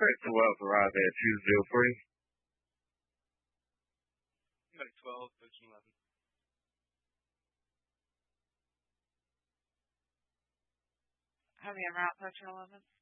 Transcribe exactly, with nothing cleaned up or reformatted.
Expect twelve to arrive at two zero three. Medic twelve, thirteen eleven. Heavy en route, thirteen eleven.